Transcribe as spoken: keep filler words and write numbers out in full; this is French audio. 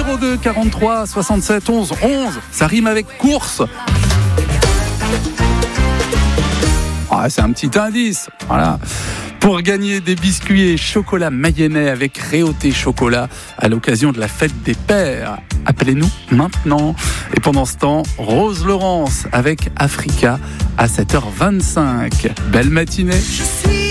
zéro deux quarante-trois soixante-sept onze onze. Ça rime avec course. Ah, c'est un petit indice. Voilà. Pour gagner des biscuits et chocolat mayennais avec Réauté Chocolat à l'occasion de la fête des pères. Appelez-nous maintenant. Et pendant ce temps, Rose Laurence avec Africa à sept heures vingt-cinq. Belle matinée.